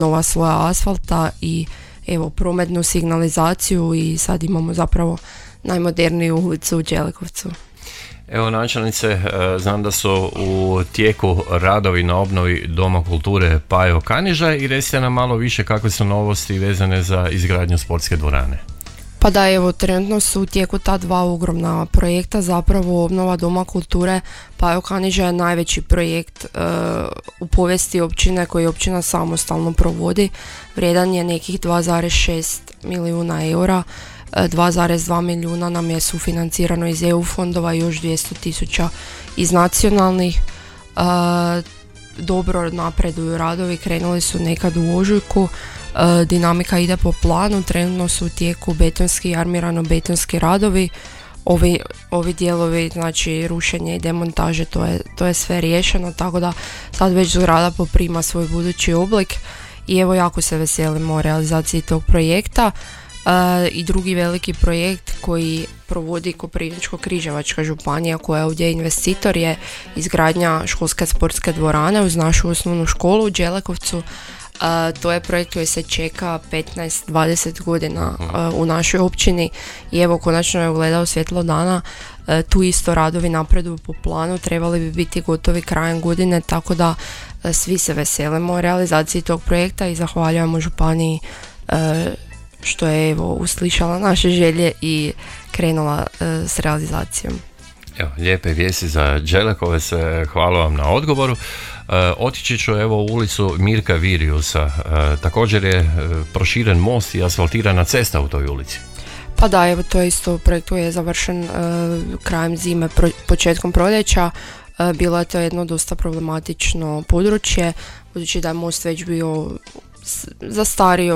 nova sloja asfalta i evo prometnu signalizaciju i sad imamo zapravo najmoderniju ulicu u Đelekovcu. Evo načelnice, znam da su u tijeku radovi na obnovi Doma kulture Pajo Kaniža i recite nam malo više kakve su novosti vezane za izgradnju sportske dvorane. Pa da, evo, trenutno su u tijeku ta dva ogromna projekta, zapravo obnova Doma kulture Pajo Kaniža je najveći projekt u povijesti općine koji općina samostalno provodi. Vrijedan je nekih 2,6 milijuna eura, 2,2 milijuna nam je sufinancirano iz EU fondova i još 200.000 iz nacionalnih. Dobro napreduju radovi, krenuli su nekad u ožujku. Dinamika ide po planu, trenutno su u tijeku betonski i armirano-betonski radovi. Ovi dijelovi, znači rušenje i demontaže, to je sve riješeno, tako da sad već zgrada poprima svoj budući oblik i evo jako se veselimo realizaciji tog projekta. I drugi veliki projekt koji provodi Koprivničko-križevačka županija koja je ovdje investitor je izgradnja školske sportske dvorane uz našu osnovnu školu u Đelekovcu. To je projekt koji se čeka 15-20 godina u našoj općini i evo konačno je ugledao svjetlo dana. Tu isto radovi napreduju po planu, trebali bi biti gotovi krajem godine, tako da svi se veselimo realizaciji tog projekta i zahvaljujemo županiji što je evo uslišala naše želje i krenula s realizacijom. Evo, lijepe vijesti za Đelekovac, hvala vam na odgovoru. Otići ću evo u ulicu Mirka Viriusa, također je proširen most i asfaltirana cesta u toj ulici. Pa da, evo to je isto projekt koji je završen krajem zime, početkom proljeća. Bilo je to jedno dosta problematično područje, budući da je most već bio zastario,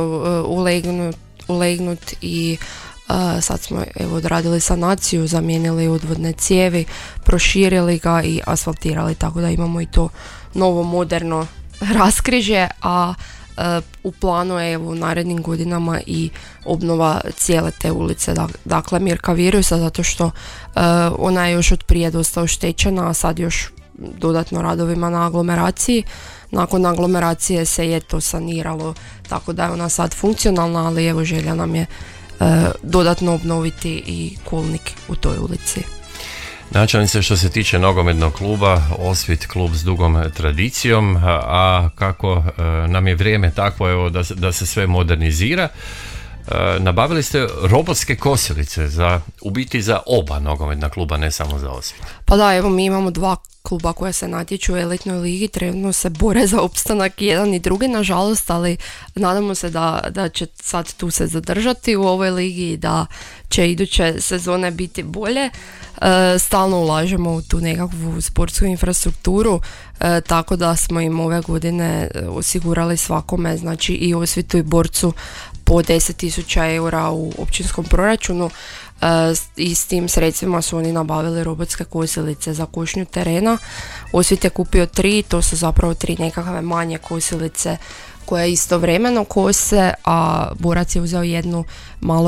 ulegnut i sad smo evo odradili sanaciju, zamijenili odvodne cijevi, proširili ga i asfaltirali, tako da imamo i to novo moderno raskrižje, a u planu je evo u narednim godinama i obnova cijele te ulice, dakle Mirka Viriusa, zato što ona je još od prije dosta oštećena, a sad još dodatno radovima na aglomeraciji. Nakon aglomeracije se je to saniralo, tako da je ona sad funkcionalna, ali evo želja nam je dodatno obnoviti i kolnik u toj ulici. Načelnice, što se tiče nogometnog kluba, Osvit klub s dugom tradicijom, a kako nam je vrijeme takvo evo, da se sve modernizira, nabavili ste robotske kosilice u biti za oba nogometna kluba, ne samo za Osvit. Pa da, evo mi imamo dva kluba koja se natječu u elitnoj ligi, trenutno se bore za opstanak jedan i drugi nažalost, ali nadamo se da će sad tu se zadržati u ovoj ligi i da će iduće sezone biti bolje. Stalno ulažemo u tu nekakvu sportsku infrastrukturu, tako da smo im ove godine osigurali svakome, znači i Osvitu i Borcu po 10.000 eura u općinskom proračunu. I s tim sredstvima su oni nabavili robotske kosilice za košnju terena. Osvit je kupio 3, to su zapravo 3 nekakve manje kosilice koje istovremeno kose, a Borac je uzeo jednu malo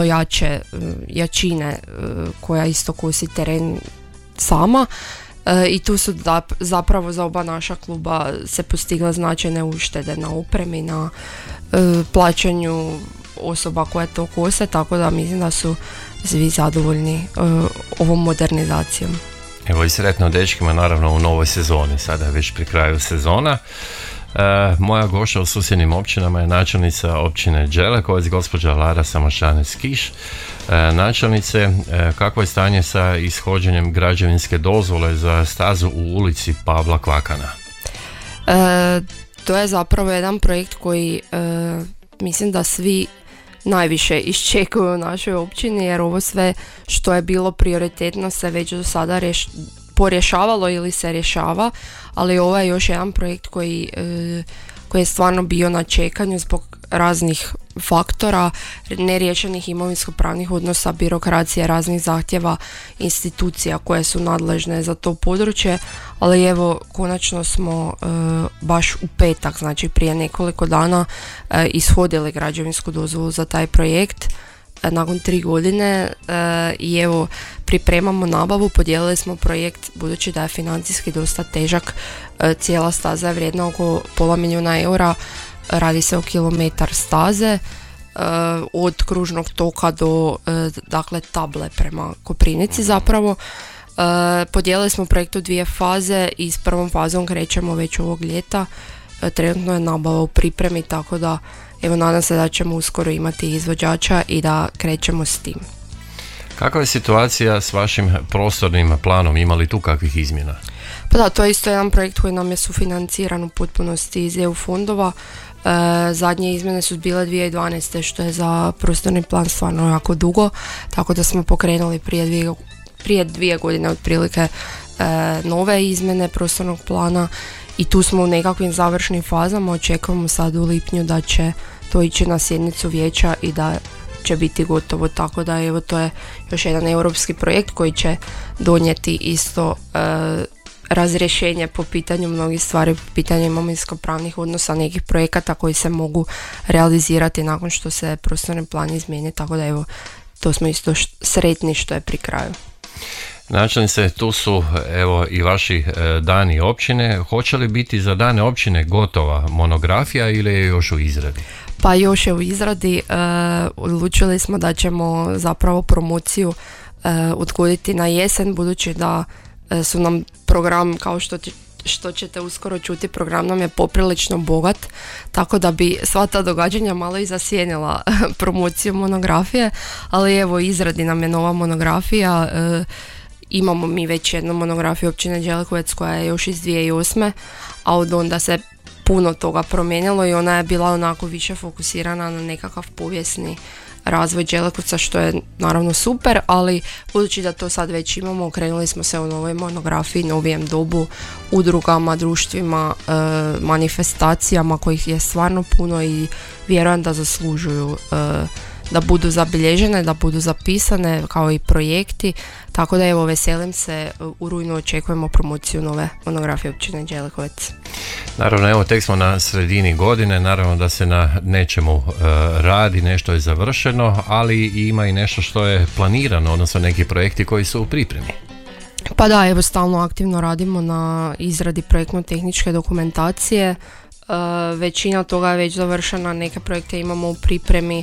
jačine koja isto kosi teren sama. I tu su zapravo za oba naša kluba se postigle značajne uštede na opremi, na plaćanju osoba koje to kose, tako da mislim da su svi zadovoljni ovom modernizacijom. Evo i sretno dečkima naravno u novoj sezoni, sada je već pri kraju sezona. Moja gošća u susjednim općinama je načelnica općine Đelekovac, gospođa Lara Samošanec-Kiš. Načelnice, kakvo je stanje sa ishođenjem građevinske dozvole za stazu u ulici Pavla Kvakana? To je zapravo jedan projekt koji mislim da svi najviše iščekuju u našoj općini, jer ovo sve što je bilo prioritetno se već do sada porješavalo ili se rješava, ali ovo je još jedan projekt koji je stvarno bio na čekanju zbog raznih faktora, neriješenih imovinsko-pravnih odnosa, birokracije, raznih zahtjeva institucija koje su nadležne za to područje, ali evo konačno smo baš u petak, znači prije nekoliko dana ishodili građevinsku dozvolu za taj projekt nakon 3 godine i evo pripremamo nabavu, podijelili smo projekt budući da je financijski dosta težak, cijela staza je vrijedna oko $500,000 eura. radi se o kilometar staze od kružnog toka do dakle table prema Koprivnici zapravo. Podijelili smo projekt u 2 faze i s prvom fazom krećemo već ovog ljeta. Trenutno je nabava u pripremi, tako da evo nadam se da ćemo uskoro imati izvođača i da krećemo s tim. Kakva je situacija s vašim prostornim planom? Ima li tu kakvih izmjena? Pa da, to je isto jedan projekt koji nam je sufinanciran u potpunosti iz EU fondova. Zadnje izmjene su bile 2012. što je za prostorni plan stvarno jako dugo, tako da smo pokrenuli prije 2 godine otprilike nove izmjene prostornog plana i tu smo u nekakvim završnim fazama. Očekujemo sad u lipnju da će to ići na sjednicu vijeća i da će biti gotovo, tako da evo to je još jedan europski projekt koji će donijeti isto razrješenje po pitanju mnogih stvari, po pitanju imovinsko-pravnih odnosa nekih projekata koji se mogu realizirati nakon što se prostorni plan izmijeni, tako da evo to smo isto sretni što je pri kraju. Načelnice, tu su evo i vaši dani općine. Hoće li biti za dane općine gotova monografija ili je još u izradi? Pa još je u izradi. Odlučili smo da ćemo zapravo promociju odgoditi na jesen, budući da su nam program, kao što ćete uskoro čuti, program nam je poprilično bogat, tako da bi sva ta događanja malo i zasjenila promociju monografije, ali evo izradi nam je nova monografija. Imamo mi već jednu monografiju općine Đelekovec koja je još iz 2008. a od onda se puno toga promijenilo i ona je bila onako više fokusirana na nekakav povijesni razvoj Đelekovca, što je naravno super, ali budući da to sad već imamo, okrenuli smo se u novoj monografiji, novijem dobu, udrugama, društvima, manifestacijama kojih je stvarno puno i vjerujem da zaslužuju da budu zabilježene, da budu zapisane kao i projekti, tako da evo veselim se, u rujnu očekujemo promociju nove monografije općine Đelekovec. Naravno, evo tek smo na sredini godine, naravno da se na nečemu radi, nešto je završeno, ali ima i nešto što je planirano, odnosno neki projekti koji su u pripremi. Pa da, evo stalno aktivno radimo na izradi projektno-tehničke dokumentacije. Većina toga je već završena, neke projekte imamo u pripremi.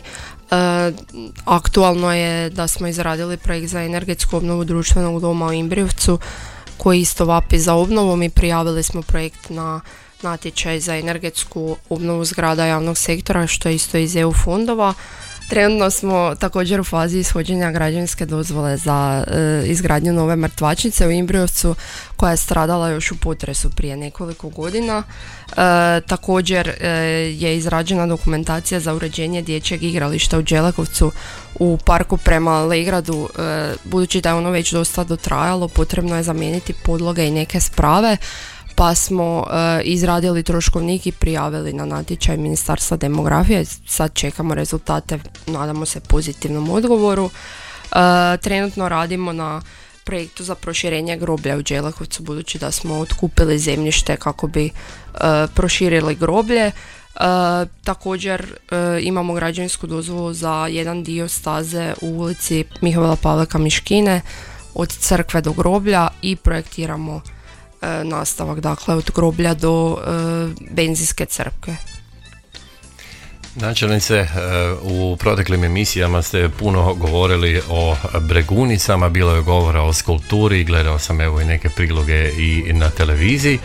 Aktualno je da smo izradili projekt za energetsku obnovu društvenog doma u Imbrivcu koji isto vapi za obnovom i prijavili smo projekt na natječaj za energetsku obnovu zgrada javnog sektora, što je isto iz EU fondova. Trenutno smo također u fazi ishođenja građevinske dozvole za izgradnju nove mrtvačnice u Imbrivcu koja je stradala još u potresu prije nekoliko godina. Također je izrađena dokumentacija za uređenje dječjeg igrališta u Đelekovcu u parku prema Legradu. Budući da je ono već dosta dotrajalo, potrebno je zamijeniti podloge i neke sprave, pa smo izradili troškovnik i prijavili na natječaj Ministarstva demografije. Sad čekamo rezultate, nadamo se pozitivnom odgovoru. Trenutno radimo na projektu za proširenje groblja u Đelekovcu, budući da smo otkupili zemljište kako bi proširili groblje. Također imamo građevinsku dozvolu za jedan dio staze u ulici Mihovila Pavleka Miškine od crkve do groblja i projektiramo nastavak, dakle od groblja do benzinske crpke. Načelnice, u proteklim emisijama ste puno govorili o Bregunicama, bilo je govora o skulpturi, gledao sam evo i neke priloge i na televiziji.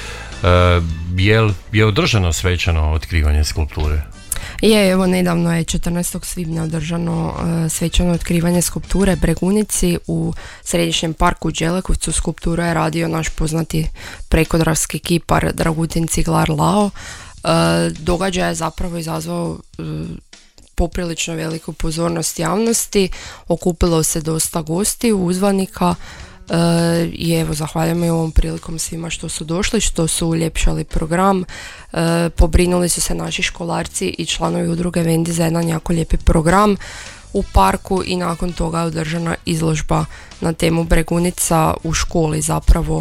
Je održano svečano otkrivanje skulpture? Evo nedavno je 14. svibnja održano svečano otkrivanje skulpture Bregunici u središnjem parku u Đelekovcu. Skulpturu je radio naš poznati prekodravski kipar Dragutin Ciglar Lao. Događaj je zapravo izazvao poprilično veliku pozornost javnosti, okupilo se dosta gostiju, uzvanika i evo zahvaljujem i ovom prilikom svima što su došli, što su uljepšali program. Pobrinuli su se naši školarci i članovi udruge Vendi za jedan jako lijepi program u parku i nakon toga je održana izložba na temu Bregunica u školi zapravo,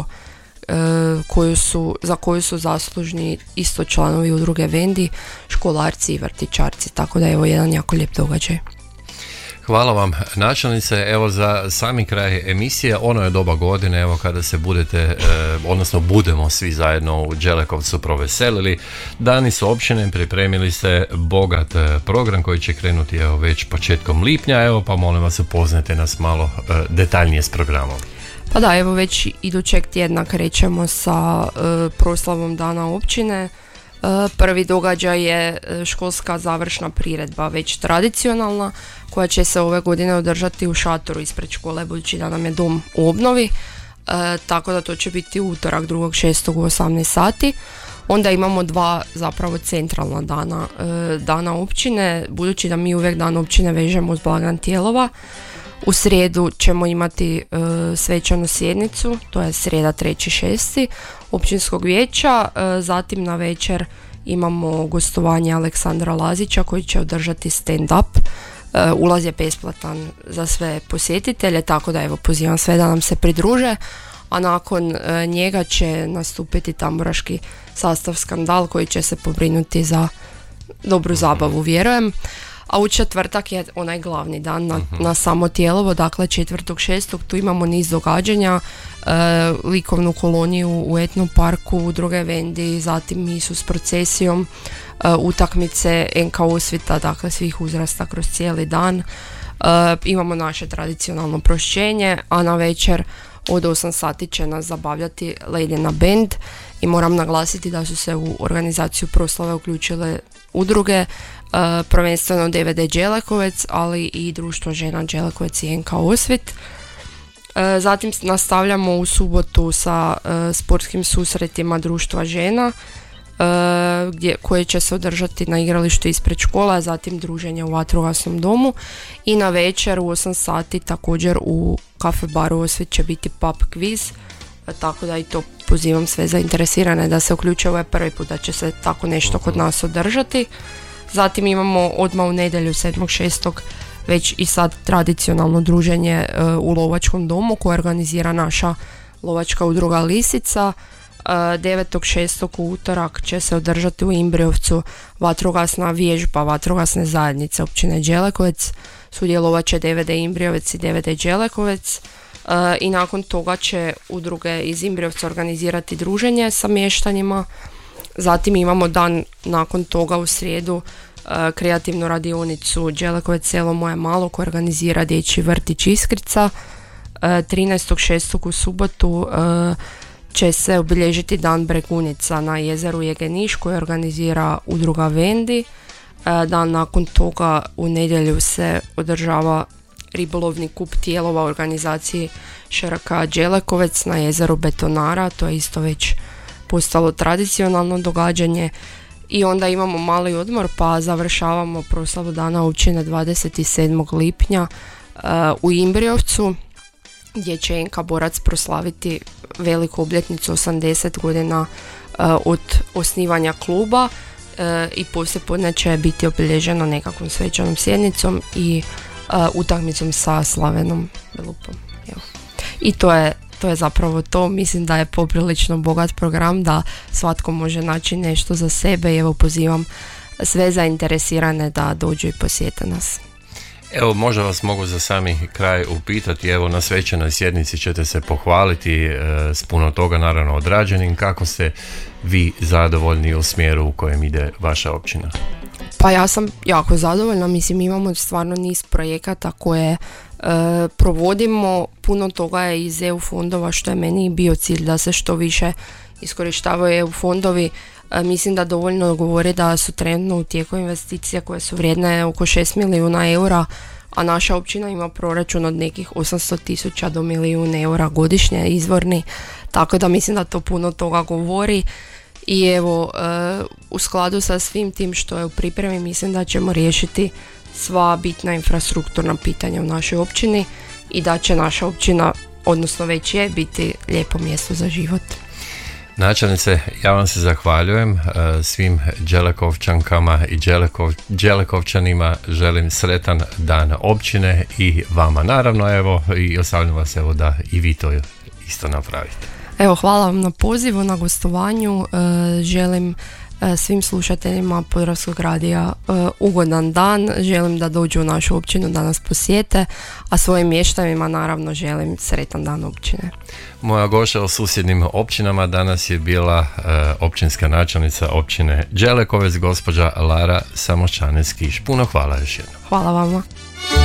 za koju su zaslužni isto članovi udruge Vendi, školarci i vrtićarci, tako da je evo jedan jako lijep događaj. Hvala vam načelnice. Evo za sami kraj emisije, ono je doba godine, evo kada se budete, odnosno budemo svi zajedno u Đelekovcu proveselili. Dani su općine, pripremili ste bogat program koji će krenuti evo već početkom lipnja, evo pa molim vas upoznajte nas malo detaljnije s programom. Pa da, evo već idućeg tjedna krećemo sa proslavom Dana općine. Prvi događaj je školska završna priredba, već tradicionalna, koja će se ove godine održati u šatoru ispred škole, budući da nam je dom u obnovi, tako da to će biti utorak 2.6. u 18 sati. Onda imamo dva zapravo centralna dana općine, budući da mi uvijek Dan općine vežemo uz blagdan Tijelova. U srijedu ćemo imati svečanu sjednicu, to je srijeda 3.6. općinskog vijeća, zatim na večer imamo gostovanje Aleksandra Lazića koji će održati stand-up. Ulaz je besplatan za sve posjetitelje, tako da evo pozivam sve da nam se pridruže, a nakon njega će nastupiti tamburaški sastav Skandal koji će se pobrinuti za dobru zabavu, vjerujem. A u četvrtak je onaj glavni dan na samo Tijelovo, dakle 4.6. tu imamo niz događanja, likovnu koloniju u etnom parku, udruge Vendi, zatim misu s procesijom, utakmice NK Osvita, dakle svih uzrasta kroz cijeli dan. Imamo naše tradicionalno prošćenje, a na večer od 8 sati će nas zabavljati Ledjena band i moram naglasiti da su se u organizaciju proslave uključile udruge, prvenstveno DVD Đelekovec, ali i Društvo žena Đelekovec i NK Osvit. Zatim nastavljamo u subotu sa sportskim susretima Društva žena, koje će se održati na igralištu ispred škola, zatim druženje u vatrogasnom domu i na večer u 8 sati također u kafe baru Osvit će biti pub quiz, tako da i to pozivam sve zainteresirane da se uključe. Ovo je prvi put da će se tako nešto kod nas održati. Zatim imamo odmah u nedjelju 7.6. već i sad tradicionalno druženje u lovačkom domu koje organizira naša lovačka udruga Lisica. 9.6. u utorak će se održati u Imbriovcu vatrogasna vježba vatrogasne zajednice općine Đelekovec. Sudjelovat će DVD Imbriovec i DVD Đelekovec. I nakon toga će udruge iz Imbriovca organizirati druženje sa mještanima. Zatim imamo dan nakon toga u srijedu kreativnu radionicu Đelekovec selo moje malo koje organizira dječji vrtić Iskrica. 13.6. u subotu će se obilježiti dan Bregunica na jezeru Jegeniš koje organizira udruga Vendi. Dan nakon toga u nedjelju se održava ribolovni kup Tijelova u organizaciji ŠRK Đelekovec na jezeru Betonara, to je isto već postalo tradicionalno događanje. I onda imamo mali odmor pa završavamo proslavu Dana općine 27. lipnja u Imbriovcu gdje će NK Borac proslaviti veliku obljetnicu 80 godina od osnivanja kluba i poslijepodne će biti obilježeno nekakvom svečanom sjednicom i utakmicom sa Slavenom Belupom. I to je zapravo to. Mislim da je poprilično bogat program, da svatko može naći nešto za sebe i evo pozivam sve zainteresirane da dođu i posjete nas. Evo možda vas mogu za sami kraj upitati, evo na svečanoj sjednici ćete se pohvaliti s puno toga naravno odrađenim, kako ste vi zadovoljni u smjeru u kojem ide vaša općina? Pa ja sam jako zadovoljna, mislim imamo stvarno niz projekata koje provodimo, puno toga je iz EU fondova što je meni bio cilj da se što više iskorištavaju EU fondovi. Mislim da dovoljno govori da su trenutno u tijeku investicije koje su vrijedne oko 6 milijuna eura, a naša općina ima proračun od nekih 800.000 do milijun eura godišnje izvorni, tako da mislim da to puno toga govori. I evo, u skladu sa svim tim što je u pripremi, mislim da ćemo riješiti sva bitna infrastrukturna pitanja u našoj općini i da će naša općina, odnosno već je, biti lijepo mjesto za život. Načelnice, ja vam se zahvaljujem, svim Đelekovčankama i Đelekovčanima želim sretan dan općine i vama naravno, evo, i ostavljam vas evo da i vi to isto napravite. Evo, hvala vam na pozivu, na gostovanju, želim svim slušateljima Podravskog radija ugodan dan, želim da dođu u našu općinu da nas posjete, a svojim mještanima naravno želim sretan dan općine. Moja gošća u susjednim općinama danas je bila općinska načelnica općine Đelekovec, gospođa Lara Samoščanes Kiš. Puno hvala još jednom. Hvala vama.